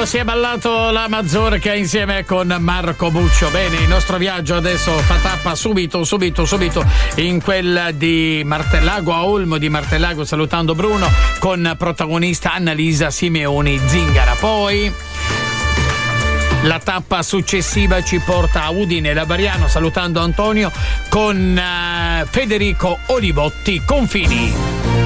si è ballato la mazurka insieme con Marco Buccio. Bene, il nostro viaggio adesso fa tappa subito in quella di Martellago, a Olmo di Martellago, salutando Bruno, con protagonista Annalisa Simeoni Zingara. Poi la tappa successiva ci porta a Udine Labariano, salutando Antonio, con Federico Olivotti Confini.